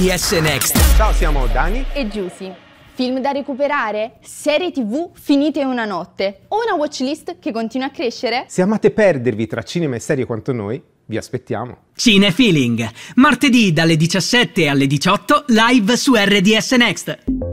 RDS Next. Ciao, siamo Dani e Giusy. Film da recuperare? Serie TV finite in una notte? O una watchlist che continua a crescere? Se amate perdervi tra cinema e serie quanto noi, vi aspettiamo. Cinefeeling, martedì dalle 17 alle 18 live su RDS Next.